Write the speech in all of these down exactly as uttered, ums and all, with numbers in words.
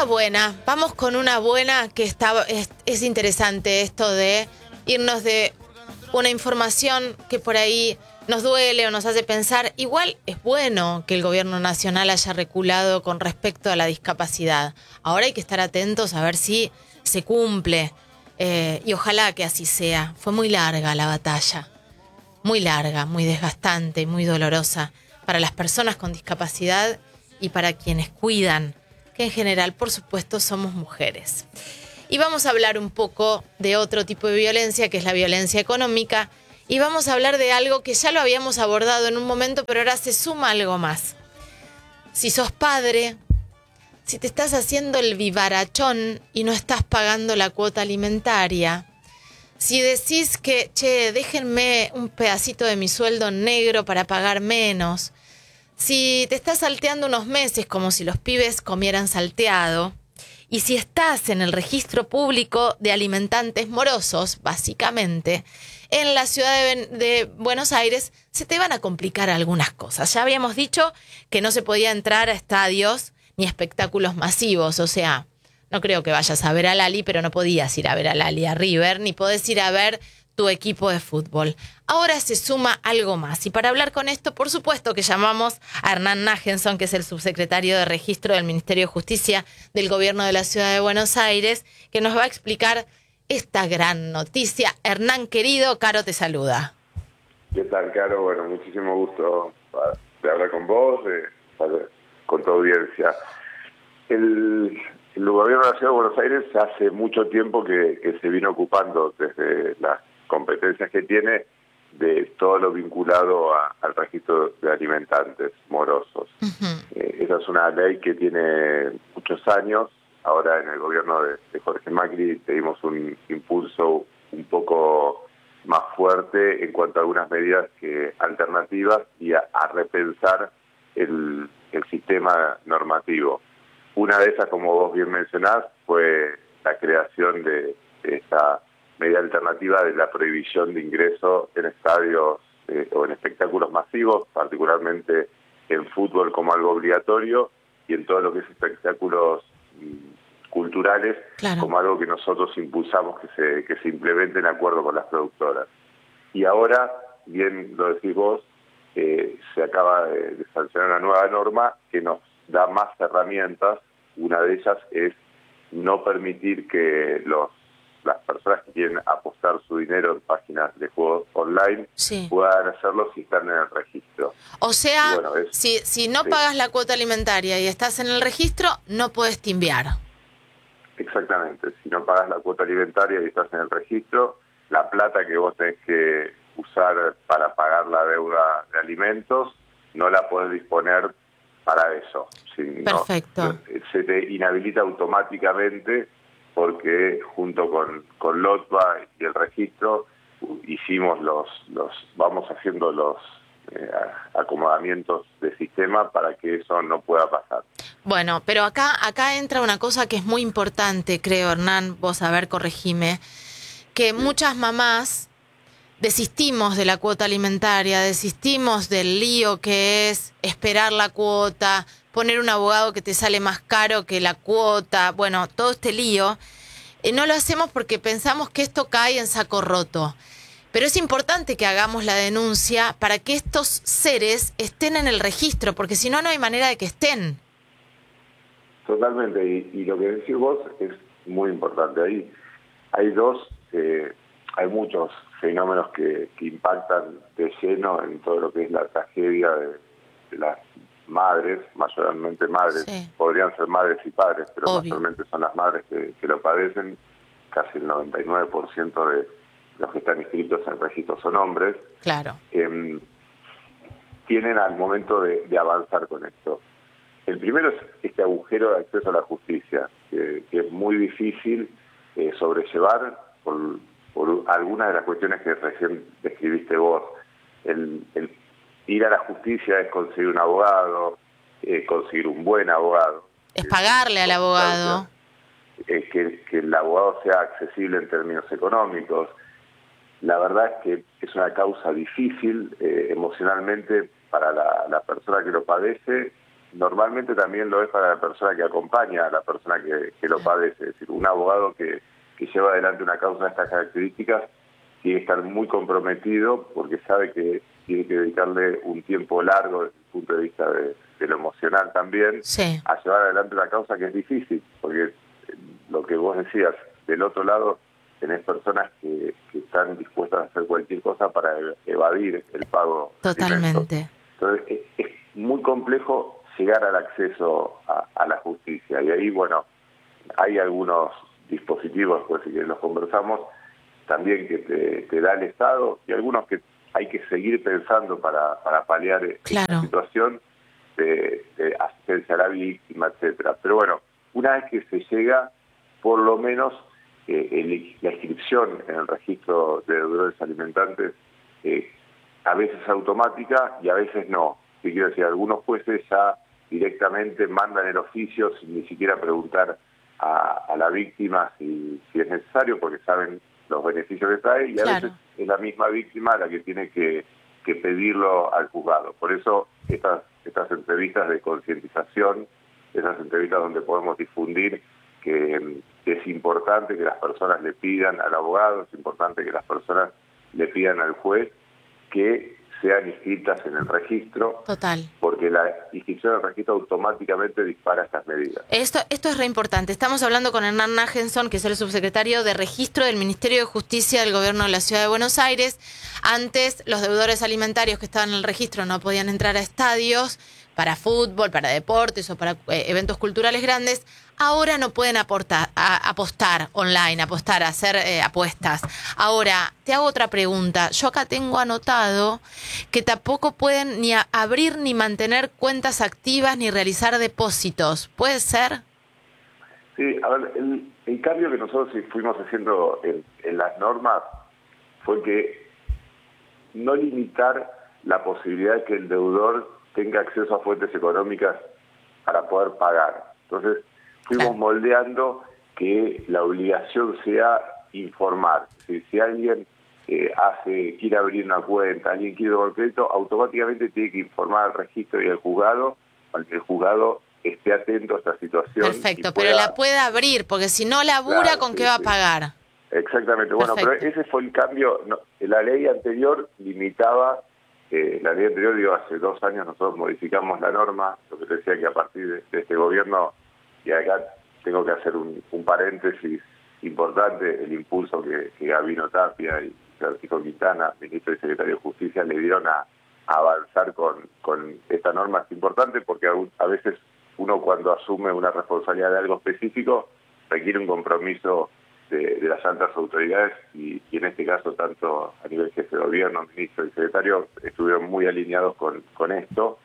buena, vamos con una buena que está, es, es interesante esto de irnos de una información que por ahí nos duele o nos hace pensar. Igual es bueno que el gobierno nacional haya reculado con respecto a la discapacidad. Ahora hay que estar atentos a ver si se cumple eh, y ojalá que así sea. Fue muy larga la batalla, muy larga, muy desgastante y muy dolorosa para las personas con discapacidad y para quienes cuidan, que en general, por supuesto, somos mujeres. Y vamos a hablar un poco de otro tipo de violencia, que es la violencia económica, y vamos a hablar de algo que ya lo habíamos abordado en un momento, pero ahora se suma algo más. Si sos padre, si te estás haciendo el vivarachón y no estás pagando la cuota alimentaria, si decís que, che, déjenme un pedacito de mi sueldo negro para pagar menos, si te estás salteando unos meses como si los pibes comieran salteado, y si estás en el registro público de alimentantes morosos, básicamente, en la ciudad de, de Buenos Aires, se te van a complicar algunas cosas. Ya habíamos dicho que no se podía entrar a estadios ni espectáculos masivos, o sea, no creo que vayas a ver a Lali, pero no podías ir a ver a Lali a River, ni podés ir a ver tu equipo de fútbol. Ahora se suma algo más. Y para hablar con esto, por supuesto que llamamos a Hernán Nagenson, que es el subsecretario de Registro del Ministerio de Justicia del Gobierno de la Ciudad de Buenos Aires, que nos va a explicar esta gran noticia. Hernán, querido, Caro te saluda. ¿Qué tal, Caro? Bueno, muchísimo gusto de hablar con vos, de, con tu audiencia. El, el Gobierno de la Ciudad de Buenos Aires hace mucho tiempo que, que se vino ocupando desde las competencias que tiene de todo lo vinculado a, al registro de alimentantes morosos. Uh-huh. Eh, esa es una ley que tiene muchos años. Ahora en el gobierno de, de Jorge Macri dimos un impulso un poco más fuerte en cuanto a algunas medidas que alternativas y a, a repensar el, el sistema normativo. Una de esas, como vos bien mencionás, fue la creación de, de esta medida alternativa de la prohibición de ingreso en estadios eh, o en espectáculos masivos, particularmente en fútbol como algo obligatorio y en todo lo que es espectáculos mm, culturales, claro, como algo que nosotros impulsamos que se, que se implemente en acuerdo con las productoras. Y ahora, bien lo decís vos, eh, se acaba de, de sancionar una nueva norma que nos da más herramientas. Una de ellas es no permitir que los las personas que quieren apostar su dinero en páginas de juegos online sí. puedan hacerlo si están en el registro. O sea, bueno, es, si, si no sí. pagas la cuota alimentaria y estás en el registro, no puedes timbiar. Exactamente. Si no pagas la cuota alimentaria y estás en el registro, la plata que vos tenés que usar para pagar la deuda de alimentos, no la podés disponer para eso. Si Perfecto. No, se te inhabilita automáticamente porque junto con, con LOTBA y el registro hicimos los, los vamos haciendo los eh, acomodamientos de sistema para que eso no pueda pasar. Bueno, pero acá, acá entra una cosa que es muy importante, creo, Hernán, vos a ver, corregime, que sí. muchas mamás desistimos de la cuota alimentaria, desistimos del lío que es esperar la cuota, poner un abogado que te sale más caro que la cuota, bueno, todo este lío, eh, no lo hacemos porque pensamos que esto cae en saco roto. Pero es importante que hagamos la denuncia para que estos seres estén en el registro, porque si no, no hay manera de que estén. Totalmente, y, y lo que decís vos es muy importante. Ahí hay dos, eh, hay muchos fenómenos que, que impactan de lleno en todo lo que es la tragedia de, de las madres, mayormente madres, sí. podrían ser madres y padres, pero Obvio. mayormente son las madres que, que lo padecen. Casi el noventa y nueve por ciento de los que están inscritos en el registro son hombres. Claro. Eh, tienen al momento de, de avanzar con esto. El primero es este agujero de acceso a la justicia, que, que es muy difícil eh, sobrellevar por, por algunas de las cuestiones que recién describiste vos. El, el ir a la justicia es conseguir un abogado, eh, conseguir un buen abogado. Es pagarle al abogado. Es que, que el abogado sea accesible en términos económicos. La verdad es que es una causa difícil eh, emocionalmente para la, la persona que lo padece. normalmente también lo es para la persona que acompaña a la persona que, que lo padece. Es decir, un abogado que, que lleva adelante una causa de estas características tiene que estar muy comprometido porque sabe que tiene que dedicarle un tiempo largo desde el punto de vista de, de lo emocional también, sí, a llevar adelante una causa que es difícil, porque lo que vos decías, del otro lado tenés personas que, que están dispuestas a hacer cualquier cosa para evadir el pago. totalmente. Entonces es, es muy complejo llegar al acceso a, a la justicia, y ahí, bueno, hay algunos dispositivos, pues si que los conversamos, también que te, te da el Estado, y algunos que hay que seguir pensando para, para paliar Claro. esta situación de, de asistencia a la víctima, etcétera. Pero bueno, una vez que se llega, por lo menos eh, el, la inscripción en el registro de deudores alimentantes eh, a veces es automática y a veces no. ¿Qué quiero decir? Algunos jueces ya directamente mandan el oficio sin ni siquiera preguntar a, a la víctima si, si es necesario, porque saben los beneficios que trae, y a Claro. veces es la misma víctima la que tiene que, que pedirlo al juzgado. Por eso estas, estas entrevistas de concientización, esas entrevistas donde podemos difundir que, que es importante que las personas le pidan al abogado, es importante que las personas le pidan al juez que sean inscritas en el registro. Total. Porque la inscripción en el registro automáticamente dispara estas medidas. Esto, esto es re importante. Estamos hablando con Hernán Nagenson, que es el subsecretario de Registro del Ministerio de Justicia del Gobierno de la Ciudad de Buenos Aires. Antes, los deudores alimentarios que estaban en el registro no podían entrar a estadios para fútbol, para deportes o para eh, eventos culturales grandes. Ahora no pueden aportar, a, apostar online, apostar, hacer eh, apuestas. Ahora, te hago otra pregunta. Yo acá tengo anotado que tampoco pueden ni a, abrir ni mantener cuentas activas ni realizar depósitos. ¿Puede ser? Sí, a ver, el, el cambio que nosotros fuimos haciendo en, en las normas fue que no limitar la posibilidad de que el deudor tenga acceso a fuentes económicas para poder pagar. Entonces, fuimos claro. moldeando que la obligación sea informar. Si, si alguien eh, hace quiere abrir una cuenta, alguien quiere tomar crédito, automáticamente tiene que informar al registro y al juzgado para que el juzgado esté atento a esta situación. Perfecto, pueda... pero la puede abrir, porque si no labura, claro, ¿con sí, qué va sí. a pagar? Exactamente. Bueno, Perfecto. Pero ese fue el cambio. No, la ley anterior limitaba, eh, la ley anterior, digo, hace dos años nosotros modificamos la norma, lo que te decía que a partir de, de este gobierno, y acá tengo que hacer un, un paréntesis importante, el impulso que, que Gabino Tapia y Francisco Quintana, ministro y secretario de Justicia, le dieron a, a avanzar con, con esta norma. Es importante porque a, a veces uno cuando asume una responsabilidad de algo específico requiere un compromiso de, de las altas autoridades y, y en este caso tanto a nivel jefe de gobierno, ministro y secretario estuvieron muy alineados con, con esto.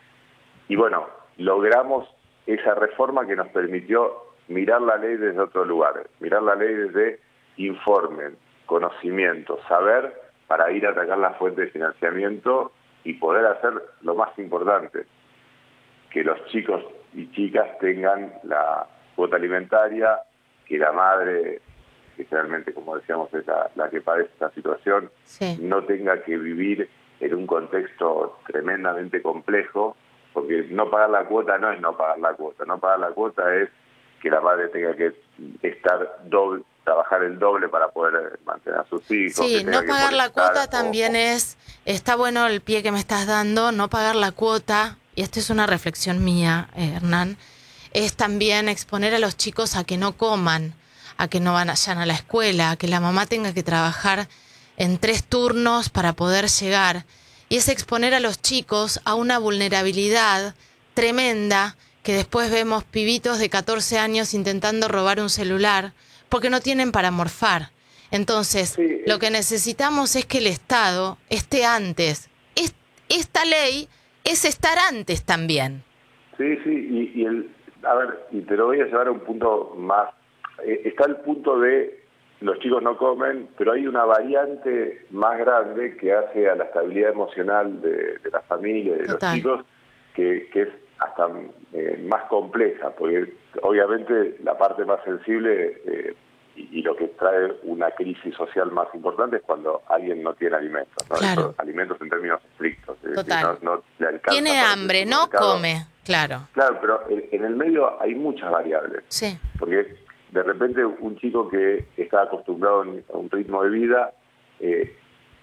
Y bueno, logramos esa reforma que nos permitió mirar la ley desde otro lugar, mirar la ley desde informe, conocimiento, saber para ir a atacar la fuente de financiamiento y poder hacer lo más importante, que los chicos y chicas tengan la cuota alimentaria, que la madre, que generalmente, como decíamos, es la, la que padece esta situación, sí. no tenga que vivir en un contexto tremendamente complejo, porque no pagar la cuota no es no pagar la cuota, no pagar la cuota es que la madre tenga que estar doble, trabajar el doble para poder mantener a sus hijos. Sí, no pagar la cuota también es, está bueno el pie que me estás dando, no pagar la cuota, y esta es una reflexión mía, eh, Hernán, es también exponer a los chicos a que no coman, a que no vayan a la escuela, a que la mamá tenga que trabajar en tres turnos para poder llegar. Y es exponer a los chicos a una vulnerabilidad tremenda que después vemos pibitos de catorce años intentando robar un celular porque no tienen para morfar. Entonces, sí, lo que necesitamos es que el Estado esté antes. Es, esta ley es estar antes también. Sí, sí, y, y el, a ver, y te lo voy a llevar a un punto más. Eh, está el punto de los chicos no comen, pero hay una variante más grande que hace a la estabilidad emocional de, de la familia, de Total. Los chicos, que, que es hasta eh, más compleja, porque obviamente la parte más sensible eh, y, y lo que trae una crisis social más importante es cuando alguien no tiene alimentos, ¿no? Claro. Eso, alimentos en términos estrictos. Es Total. decir, no, no le alcanza tiene hambre, no come. Claro. Claro, pero en el medio hay muchas variables. Sí. Porque de repente un chico que está acostumbrado a un ritmo de vida, eh,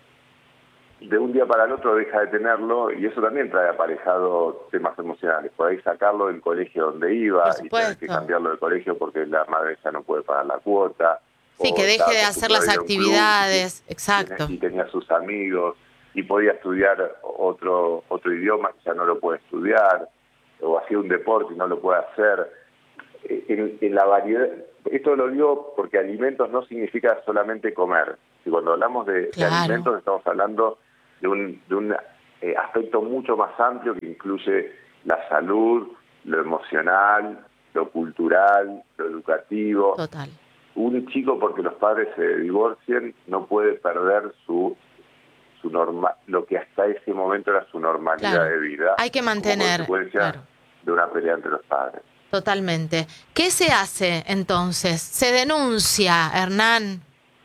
de un día para el otro deja de tenerlo, y eso también trae aparejado temas emocionales. Podéis sacarlo del colegio donde iba y tener que cambiarlo de colegio porque la madre ya no puede pagar la cuota. Sí, que deje de hacer las actividades, club, exacto. Y tenía sus amigos, y podía estudiar otro otro idioma que ya no lo puede estudiar, o hacía un deporte y no lo puede hacer. En, en la variedad, esto lo digo porque alimentos no significa solamente comer. Si cuando hablamos de, claro. de alimentos estamos hablando de un, de un eh, aspecto mucho más amplio que incluye la salud, lo emocional, lo cultural, lo educativo. Total. Un chico, porque los padres se divorcien, no puede perder su su norma, lo que hasta ese momento era su normalidad claro. de vida. Hay que mantener, como consecuencia claro. de una pelea entre los padres. Totalmente. ¿Qué se hace entonces? ¿Se denuncia, Hernán?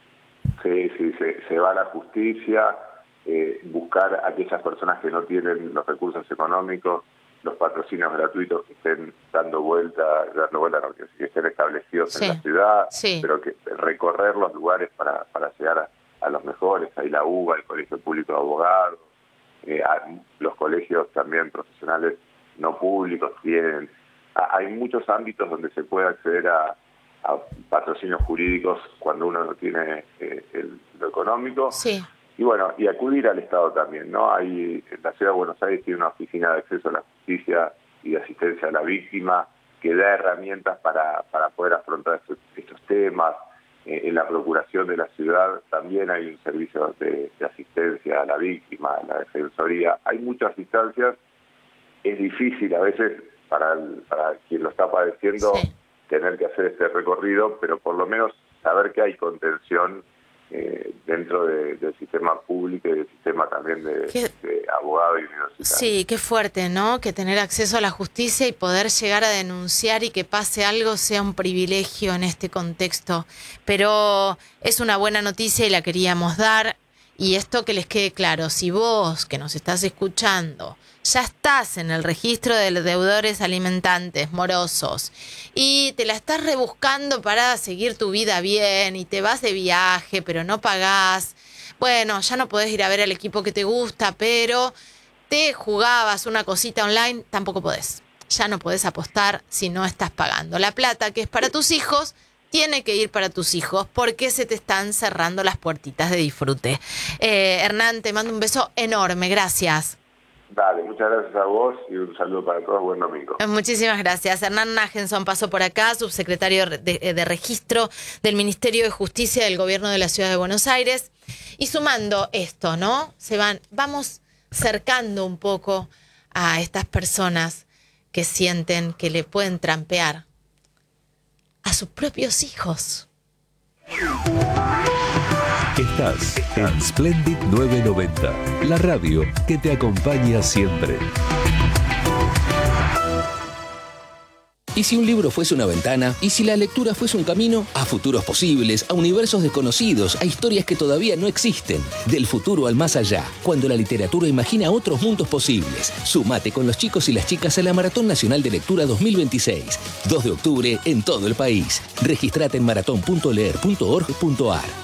Sí, sí, se, se va a la justicia, eh, buscar a aquellas personas que no tienen los recursos económicos, los patrocinios gratuitos que estén dando vuelta, dando vuelta, no, que, que estén establecidos sí. en la ciudad, sí. pero que recorrer los lugares para, para llegar a, a los mejores. Hay la U B A, el Colegio Público de Abogados, eh, los colegios también profesionales no públicos tienen. Hay muchos ámbitos donde se puede acceder a, a patrocinios jurídicos cuando uno no tiene eh, el, lo económico. Sí. Y bueno, y acudir al Estado también, ¿no? Hay, la Ciudad de Buenos Aires tiene una oficina de acceso a la justicia y de asistencia a la víctima que da herramientas para, para poder afrontar estos, estos temas. Eh, en la Procuración de la Ciudad también hay un servicio de, de asistencia a la víctima, a la Defensoría. Hay muchas instancias. Es difícil a veces para, el, para quien lo está padeciendo sí. tener que hacer este recorrido, pero por lo menos saber que hay contención eh, dentro de, del sistema público y del sistema también de, de abogado y universitario. Sí, qué fuerte, ¿no? Que tener acceso a la justicia y poder llegar a denunciar y que pase algo sea un privilegio en este contexto. Pero es una buena noticia y la queríamos dar. Y esto que les quede claro, si vos que nos estás escuchando ya estás en el registro de deudores alimentantes morosos y te la estás rebuscando para seguir tu vida bien y te vas de viaje pero no pagás, bueno, ya no podés ir a ver al equipo que te gusta, pero te jugabas una cosita online, tampoco podés. Ya no podés apostar si no estás pagando. La plata que es para tus hijos tiene que ir para tus hijos porque se te están cerrando las puertitas de disfrute. Eh, Hernán, te mando un beso enorme. Gracias. Dale, muchas gracias a vos y un saludo para todos. Buen domingo. Muchísimas gracias. Hernán Nagenson pasó por acá, subsecretario de, de Registro del Ministerio de Justicia del Gobierno de la Ciudad de Buenos Aires. Y sumando esto, ¿no? Se van, vamos cercando un poco a estas personas que sienten que le pueden trampear a sus propios hijos. Estás en Splendid novecientos noventa, la radio que te acompaña siempre. ¿Y si un libro fuese una ventana? ¿Y si la lectura fuese un camino? A futuros posibles, a universos desconocidos, a historias que todavía no existen. Del futuro al más allá, cuando la literatura imagina otros mundos posibles. Sumate con los chicos y las chicas a la Maratón Nacional de Lectura dos mil veintiséis. dos de octubre en todo el país. Registrate en maratón punto leer punto org punto ar.